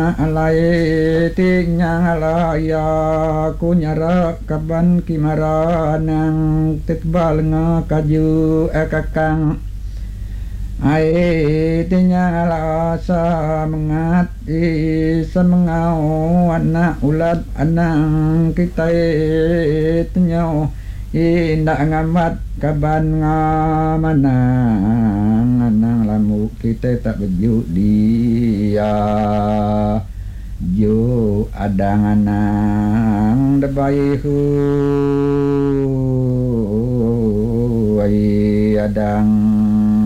alai tinyang alaya kunyara kaban kimaranang titbal nga kaju kakang ai tinyang alasa mengat sa mengau anak ulat anang kita tinyau indak ngamat kaban ngamanang anang lamu kita tak bejuk dia jo adang anang debai hu ai adang